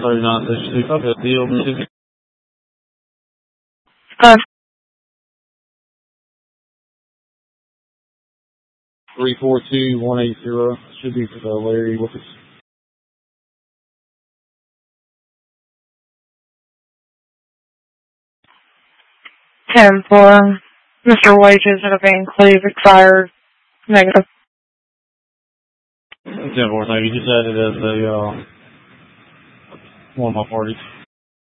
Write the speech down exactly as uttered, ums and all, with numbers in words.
thirty-nine sixty-six. Okay, deal. Uh, three four two one eight zero. Should be for Larry Wilkes. ten four. Mister Wages at a Van Cleve expired. Negative. ten four, thank you. Just added as a, uh, one of my parties.